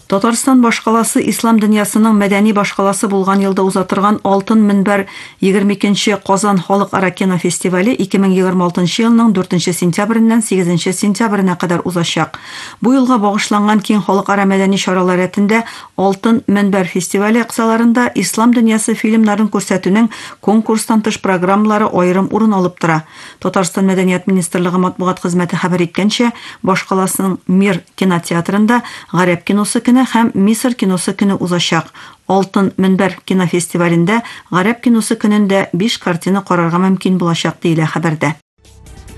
Татарстан башкаласы ислам дөньясының мәдәни башкаласы булган елда узатырган Алтын мөнбәр 22-нче Казан халыкара кино фестивале 2026 елның 4 сентябреннән 8 сентябренә кадәр узачак. Бу елга багышланган киң халыкара мәдәни чаралар рәтендә Алтын мөнбәр фестивале кысаларында ислам дөньясы фильмнарын күрсәтүнең конкурстан тыш программалары аерым урын алып тора. Татарстан мәдәният министрлыгы матбугат хезмәте хәбәр иткәнчә, башкаласының Мир кинотеатрында гарәп киносы көне һәм Мисыр киносы көне узачак. Алтын мөнбәр кинофестивалендә гарәп киносы көнендә 5 картина карарга мөмкин булачак диелә хәбәрдә.